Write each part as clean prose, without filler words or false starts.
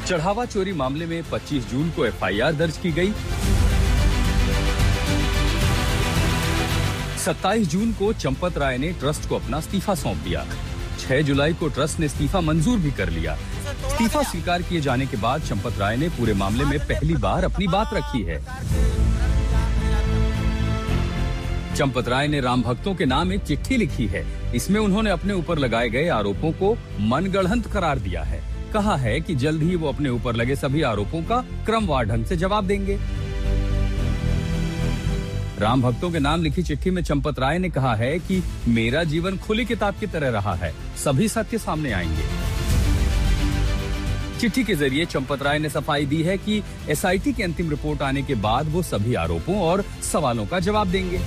चढ़ावा चोरी मामले में 25 जून को एफआईआर दर्ज की गई। 27 जून को चंपत राय ने ट्रस्ट को अपना इस्तीफा सौंप दिया। 6 जुलाई को ट्रस्ट ने इस्तीफा मंजूर भी कर लिया। इस्तीफा स्वीकार किए जाने के बाद चंपत राय ने पूरे मामले में पहली बार अपनी बात रखी है। चंपत राय ने राम भक्तों के नाम एक चिट्ठी लिखी है। इसमें उन्होंने अपने ऊपर लगाए गए आरोपों को मनगढ़ंत करार दिया है। कहा है कि जल्द ही वो अपने ऊपर लगे सभी आरोपों का क्रमवार ढंग से जवाब देंगे। राम भक्तों के नाम लिखी चिट्ठी में चंपत राय ने कहा है कि मेरा जीवन खुली किताब की तरह रहा है, सभी सत्य सामने आएंगे। चिट्ठी के जरिए चंपत राय ने सफाई दी है कि एसआईटी की अंतिम रिपोर्ट आने के बाद वो सभी आरोपों और सवालों का जवाब देंगे।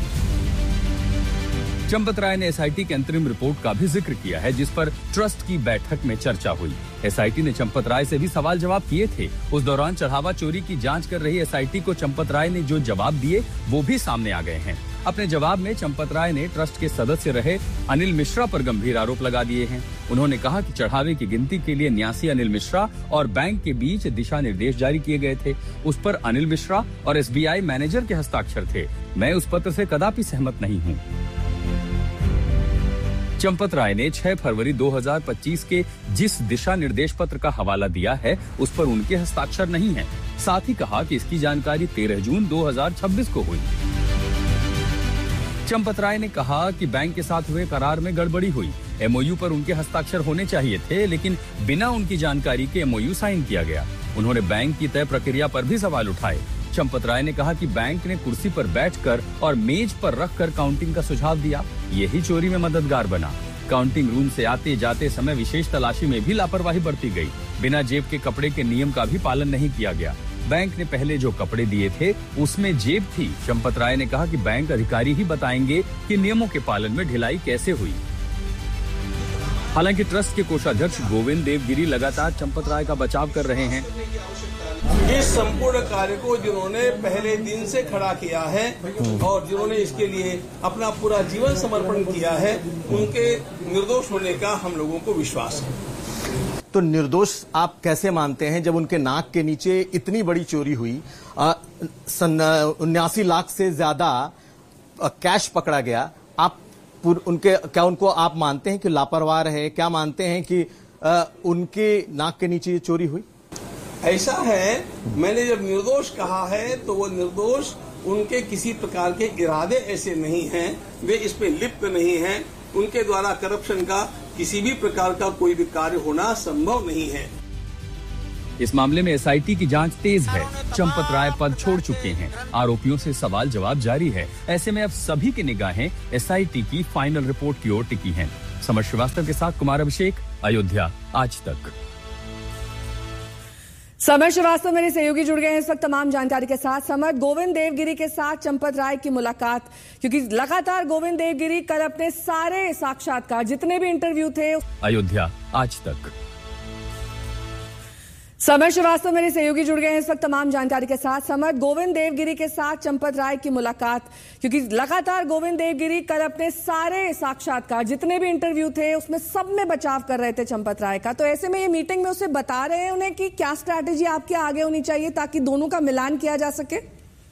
चंपत राय ने एसआईटी की अंतरिम रिपोर्ट का भी जिक्र किया है, जिस पर ट्रस्ट की बैठक में चर्चा हुई। एसआईटी ने चंपत राय से भी सवाल जवाब किए थे। उस दौरान चढ़ावा चोरी की जांच कर रही एसआईटी को चंपत राय ने जो जवाब दिए वो भी सामने आ गए हैं। अपने जवाब में चंपत राय ने ट्रस्ट के सदस्य रहे अनिल मिश्रा पर गंभीर आरोप लगा दिए हैं। उन्होंने कहा कि चढ़ावे की गिनती के लिए न्यासी अनिल मिश्रा और बैंक के बीच दिशा निर्देश जारी किए गए थे। उस पर अनिल मिश्रा और एसबीआई मैनेजर के हस्ताक्षर थे। मैं उस पत्र से कदापि सहमत नहीं हूँ। चंपत राय ने 6 फरवरी 2025 के जिस दिशा निर्देश पत्र का हवाला दिया है उस पर उनके हस्ताक्षर नहीं है। साथ ही कहा कि इसकी जानकारी 13 जून 2026 को हुई। चंपत राय ने कहा कि बैंक के साथ हुए करार में गड़बड़ी हुई। एमओयू पर उनके हस्ताक्षर होने चाहिए थे, लेकिन बिना उनकी जानकारी के एमओयू साइन किया गया। उन्होंने बैंक की तय प्रक्रिया पर भी सवाल उठाए। चंपत राय ने कहा कि बैंक ने कुर्सी पर बैठकर और मेज पर रखकर काउंटिंग का सुझाव दिया, यही चोरी में मददगार बना। काउंटिंग रूम से आते जाते समय विशेष तलाशी में भी लापरवाही बरती गई। बिना जेब के कपड़े के नियम का भी पालन नहीं किया गया। बैंक ने पहले जो कपड़े दिए थे उसमें जेब थी। चंपत राय ने कहा कि बैंक अधिकारी ही बताएंगे कि नियमों के पालन में ढिलाई कैसे हुई। हालांकि ट्रस्ट के कोषाध्यक्ष गोविंद देवगिरी लगातार चंपत राय का बचाव कर रहे हैं। इस संपूर्ण कार्य को जिन्होंने पहले दिन से खड़ा किया है और जिन्होंने इसके लिए अपना पूरा जीवन समर्पण किया है, उनके निर्दोष होने का हम लोगों को विश्वास है। तो निर्दोष आप कैसे मानते हैं जब उनके नाक के नीचे इतनी बड़ी चोरी हुई? 79 लाख से ज्यादा कैश पकड़ा गया। आप उनको आप मानते हैं कि लापरवाह है? क्या मानते हैं कि उनके नाक के नीचे ये चोरी हुई? ऐसा है, मैंने जब निर्दोष कहा है तो वो निर्दोष, उनके किसी प्रकार के इरादे ऐसे नहीं हैं, वे इस पे लिप्त नहीं हैं। उनके द्वारा करप्शन का किसी भी प्रकार का कोई भी कार्य होना संभव नहीं है। इस मामले में एसआईटी की जांच तेज है। चंपत राय पद छोड़ चुके हैं। आरोपियों से सवाल जवाब जारी है। ऐसे में अब सभी की निगाहें एसआईटी की फाइनल रिपोर्ट की ओर टिकी हैं। समर श्रीवास्तव के साथ कुमार अभिषेक, अयोध्या आज तक। समर श्रीवास्तव मेरे सहयोगी जुड़ गए हैं इस वक्त तमाम जानकारी के साथ। समर, गोविंद देवगिरी के साथ चंपत राय की मुलाकात, क्योंकि लगातार गोविंद देवगिरी कल अपने सारे साक्षात्कार जितने भी इंटरव्यू थे। अयोध्या आज तक। समर श्रीवास्तव मेरे सहयोगी जुड़ गए हैं इस वक्त तमाम जानकारी के साथ। समर, गोविंद देवगिरी के साथ चंपत राय की मुलाकात, क्योंकि लगातार गोविंद देवगिरी कल अपने सारे साक्षात्कार जितने भी इंटरव्यू थे उसमें सब में बचाव कर रहे थे चंपत राय का। तो ऐसे में ये मीटिंग में उसे बता रहे हैं उन्हें कि क्या स्ट्रैटेजी आपके आगे होनी चाहिए ताकि दोनों का मिलान किया जा सके।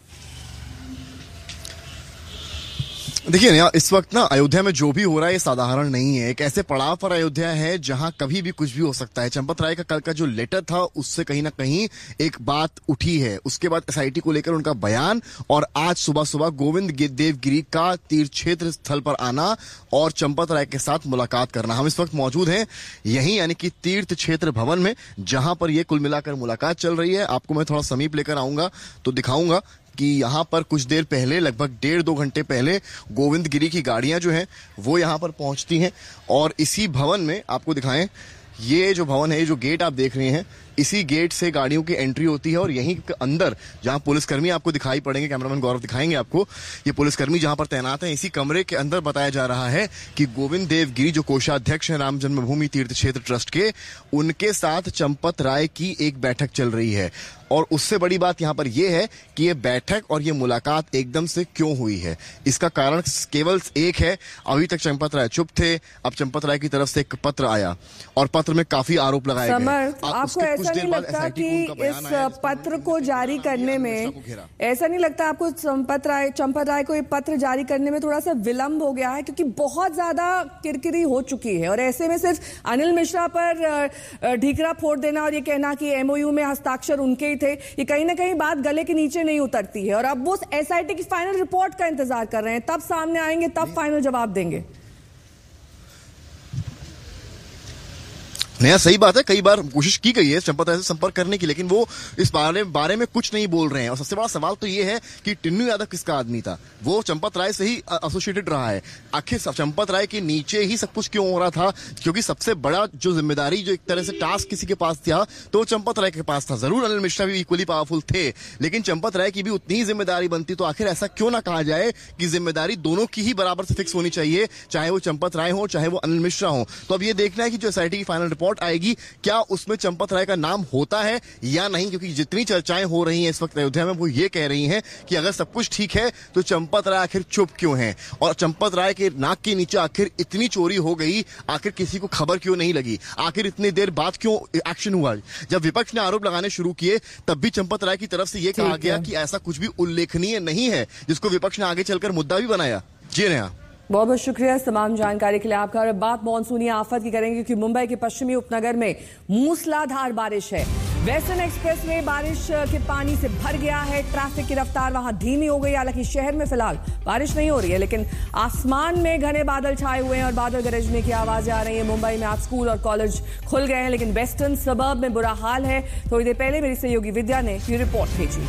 देखिए, इस वक्त ना अयोध्या में जो भी हो रहा है ये साधारण नहीं है। एक ऐसे पड़ाव पर अयोध्या है जहां कभी भी कुछ भी हो सकता है। चंपत राय का कल का जो लेटर था उससे कहीं ना कहीं एक बात उठी है। उसके बाद एसआईटी को लेकर उनका बयान और आज सुबह सुबह गोविंद देवगिरी का तीर्थ क्षेत्र स्थल पर आना और चंपत राय के साथ मुलाकात करना। हम इस वक्त मौजूद हैं यहीं, यानी कि तीर्थ क्षेत्र भवन में, जहां पर यह कुल मिलाकर मुलाकात चल रही है। आपको मैं थोड़ा समीप लेकर आऊंगा तो दिखाऊंगा कि यहाँ पर कुछ देर पहले, लगभग 1.5-2 घंटे पहले, गोविंद गिरी की गाड़ियां जो हैं वो यहाँ पर पहुंचती हैं और इसी भवन में आपको दिखाएं, ये जो भवन है, ये जो गेट आप देख रहे हैं, इसी गेट से गाड़ियों की एंट्री होती है और यहीं के अंदर जहां पुलिसकर्मी आपको दिखाई पड़ेंगे, कैमरामैन गौरव दिखाएंगे आपको, ये पुलिसकर्मी जहां पर तैनात हैं, इसी कमरे के अंदर बताया जा रहा है कि गोविंद देवगिरी जो कोषाध्यक्ष हैं राम जन्मभूमि तीर्थ क्षेत्र ट्रस्ट के, उनके साथ चंपत राय की एक बैठक चल रही है। और उससे बड़ी बात यहां पर यह है कि यह बैठक और यह मुलाकात एकदम से क्यों हुई है। इसका कारण केवल एक है। अभी तक चंपत राय चुप थे, अब चंपत राय की तरफ से एक पत्र आया और पत्र में काफी आरोप लगाए गए। आपको ऐसा नहीं लगता कि इस पत्र को जारी करने में, ऐसा नहीं लगता आपको चंपत राय को ये पत्र जारी करने में थोड़ा सा विलंब हो गया है, क्योंकि बहुत ज्यादा किरकिरी हो चुकी है और ऐसे में सिर्फ अनिल मिश्रा पर ढीकरा फोड़ देना और ये कहना कि एमओयू में हस्ताक्षर उनके ही थे, ये कहीं ना कहीं बात गले के नीचे नहीं उतरती है। और अब वो एसआईटी की फाइनल रिपोर्ट का इंतजार कर रहे हैं, तब सामने आएंगे, तब फाइनल जवाब देंगे। नया सही बात है, कई बार कोशिश की गई है चंपत राय से संपर्क करने की, लेकिन वो इस बारे में कुछ नहीं बोल रहे हैं। और सबसे बड़ा सवाल तो ये है कि टिन्नू यादव किसका आदमी था, वो चंपत राय से ही एसोसिएटेड रहा है। आखिर चंपत राय के नीचे ही सब कुछ क्यों हो रहा था, क्योंकि सबसे बड़ा जो जिम्मेदारी, जो एक तरह से टास्क किसी के पास था तो चंपत राय के पास था। जरूर अनिल मिश्रा भी इक्वली पावरफुल थे, लेकिन चंपत राय की भी उतनी ही जिम्मेदारी बनती। तो आखिर ऐसा क्यों ना कहा जाए कि जिम्मेदारी दोनों की ही बराबर से फिक्स होनी चाहिए, चाहे वो चंपत राय हो चाहे वो अनिल मिश्रा हो। तो अब ये देखना है कि जो एसआईटी की फाइनल रिपोर्ट आएगी क्या उसमें चंपत राय का नाम होता है या नहीं, क्योंकि जितनी चर्चाएं हो रही हैं इस वक्त अयोध्या में वो ये कह रही हैं कि अगर सब कुछ ठीक है तो चंपत राय आखिर चुप क्यों है, और चंपत राय के नाक के नीचे आखिर इतनी चोरी हो गई, आखिर किसी को खबर क्यों नहीं लगी, आखिर इतनी देर बाद क्यों एक्शन हुआ। जब विपक्ष ने आरोप लगाने शुरू किए तब भी चंपत राय की तरफ से यह कहा गया कि ऐसा कुछ भी उल्लेखनीय नहीं है, जिसको विपक्ष ने आगे चलकर मुद्दा भी बनाया। जी नेहा, बहुत बहुत शुक्रिया इस तमाम जानकारी के लिए आपका। और बात मानसूनी आफत की करेंगे, क्योंकि मुंबई के पश्चिमी उपनगर में मूसलाधार बारिश है। वेस्टर्न एक्सप्रेस में बारिश के पानी से भर गया है, ट्रैफिक की रफ्तार वहां धीमी हो गई। हालांकि शहर में फिलहाल बारिश नहीं हो रही है, लेकिन आसमान में घने बादल छाए हुए हैं और बादल गरजने की आवाजें आ रही हैं। मुंबई में आज स्कूल और कॉलेज खुल गए हैं, लेकिन वेस्टर्न सबर्ब में बुरा हाल है। थोड़ी देर पहले मेरी सहयोगी विद्या ने ये रिपोर्ट भेजी।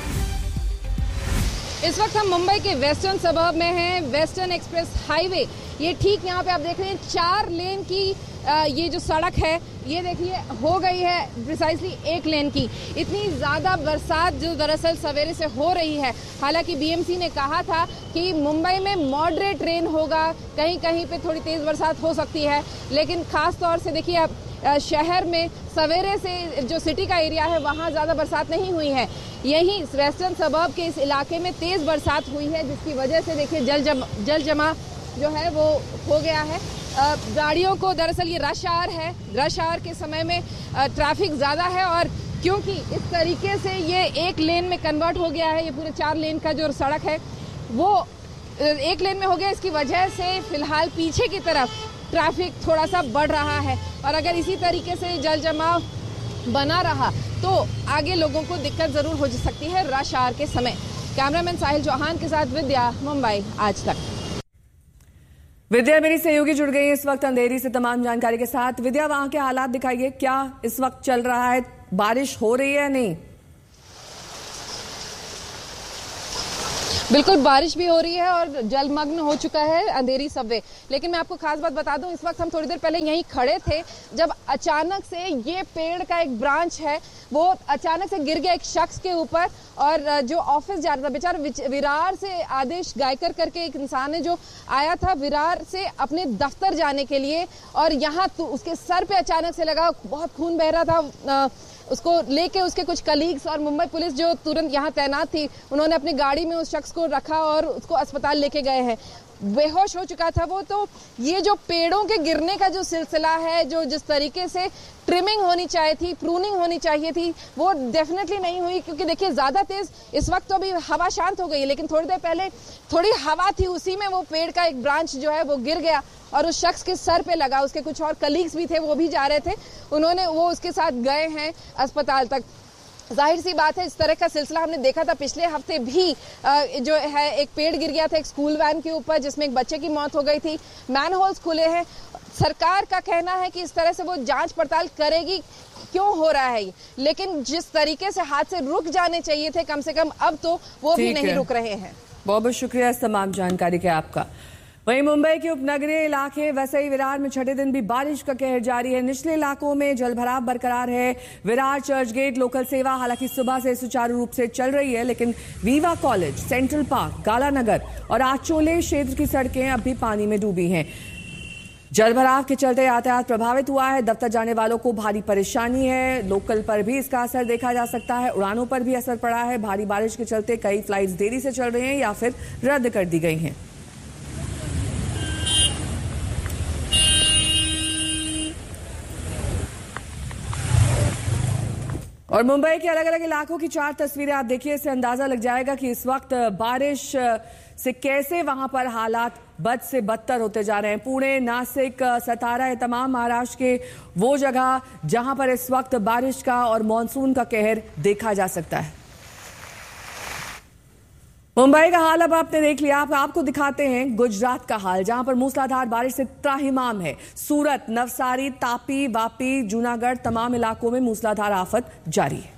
इस वक्त हम मुंबई के वेस्टर्न सबर्ब में हैं। वेस्टर्न एक्सप्रेस हाईवे, ये ठीक यहाँ पे आप देख रहे हैं 4 लेन की ये जो सड़क है ये देखिए हो गई है प्रिसाइसली 1 लेन की। इतनी ज़्यादा बरसात जो दरअसल सवेरे से हो रही है। हालांकि बीएमसी ने कहा था कि मुंबई में मॉडरेट रेन होगा, कहीं कहीं पे थोड़ी तेज़ बरसात हो सकती है, लेकिन ख़ास तौर से देखिए आप शहर में सवेरे से जो सिटी का एरिया है वहाँ ज़्यादा बरसात नहीं हुई है। यहीं वेस्टर्न सबर्ब के इस इलाके में तेज़ बरसात हुई है, जिसकी वजह से देखिए जल जमा जो है वो हो गया है। गाड़ियों को दरअसल ये रश आवर के समय में ट्रैफिक ज़्यादा है, और क्योंकि इस तरीके से ये 1 लेन में कन्वर्ट हो गया है, ये पूरे 4 लेन का जो सड़क है वो 1 लेन में हो गया, इसकी वजह से फिलहाल पीछे की तरफ ट्रैफिक थोड़ा सा बढ़ रहा है। और अगर इसी तरीके से जल जमाव बना रहा तो आगे लोगों को दिक्कत जरूर हो सकती है रश आवर के समय। कैमरामैन साहिल चौहान के साथ विद्या, मुंबई आज तक। विद्या मेरी सहयोगी जुड़ गई है इस वक्त अंधेरी से तमाम जानकारी के साथ। विद्या, वहां के हालात दिखाइए, क्या इस वक्त चल रहा है, बारिश हो रही है या नहीं? बिल्कुल बारिश भी हो रही है और जलमग्न हो चुका है अंधेरी सबवे। लेकिन मैं आपको खास बात बता दूं, इस वक्त हम थोड़ी देर पहले यहीं खड़े थे जब अचानक से ये पेड़ का एक ब्रांच है वो अचानक से गिर गया एक शख्स के ऊपर, और जो ऑफिस जा रहा था बेचारा, विरार से आदेश गायकर करके एक इंसान है जो आया था विरार से अपने दफ्तर जाने के लिए, और यहाँ तो उसके सर पे अचानक से लगा, बहुत खून बह रहा था। उसको लेके उसके कुछ कलीग्स और मुंबई पुलिस जो तुरंत यहाँ तैनात थी, उन्होंने अपनी गाड़ी में उस शख्स को रखा और उसको अस्पताल लेके गए हैं। बेहोश हो चुका था वो। तो ये जो पेड़ों के गिरने का जो सिलसिला है, जो जिस तरीके से ट्रिमिंग होनी चाहिए थी, प्रूनिंग होनी चाहिए थी, वो डेफिनेटली नहीं हुई। क्योंकि देखिए ज़्यादा तेज इस वक्त तो अभी हवा शांत हो गई है, लेकिन थोड़ी देर पहले थोड़ी हवा थी, उसी में वो पेड़ का एक ब्रांच जो है वो गिर गया और उस शख्स के सर पे लगा। उसके कुछ और कलीग्स भी थे, वो भी जा रहे थे, वो उसके साथ गए हैं अस्पताल तक। जाहिर सी बात है इस तरह का सिलसिला हमने देखा था पिछले हफ्ते भी, जो है एक पेड़ गिर गया था एक स्कूल वैन के ऊपर जिसमें एक बच्चे की मौत हो गई थी। मैनहोल्स खुले हैं। सरकार का कहना है कि इस तरह से वो जांच पड़ताल करेगी क्यों हो रहा है ये, लेकिन जिस तरीके से हादसे रुक जाने चाहिए थे कम से कम, अब तो वो भी नहीं रुक रहे हैं। बहुत बहुत शुक्रिया इस तमाम जानकारी के आपका। वहीं मुंबई के उपनगरीय इलाके वसई विरार में छठे दिन भी बारिश का कहर जारी है। निचले इलाकों में जलभराव बरकरार है। विरार चर्च गेट लोकल सेवा हालांकि सुबह से सुचारू रूप से चल रही है, लेकिन वीवा कॉलेज, सेंट्रल पार्क, गालानगर और आचोले क्षेत्र की सड़कें अब भी पानी में डूबी हैं। जलभराव के चलते यातायात प्रभावित हुआ है। दफ्तर जाने वालों को भारी परेशानी है। लोकल पर भी इसका असर देखा जा सकता है। उड़ानों पर भी असर पड़ा है। भारी बारिश के चलते कई फ्लाइट्स देरी से चल रही हैं या फिर रद्द कर दी गई हैं। और मुंबई के अलग अलग इलाकों की 4 तस्वीरें आप देखिए, इससे अंदाजा लग जाएगा कि इस वक्त बारिश से कैसे वहां पर हालात बद से बदतर होते जा रहे हैं। पुणे, नासिक, सतारा, ये तमाम महाराष्ट्र के वो जगह जहां पर इस वक्त बारिश का और मानसून का कहर देखा जा सकता है। मुंबई का हाल अब आपने देख लिया, आपको दिखाते हैं गुजरात का हाल, जहां पर मूसलाधार बारिश से त्राहिमाम है। सूरत, नवसारी, तापी, वापी, जूनागढ़, तमाम इलाकों में मूसलाधार आफत जारी है।